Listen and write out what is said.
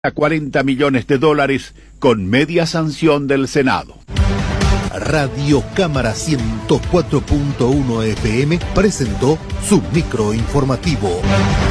a $40 millones con media sanción del Senado. Radio Cámara 104.1 FM presentó su microinformativo.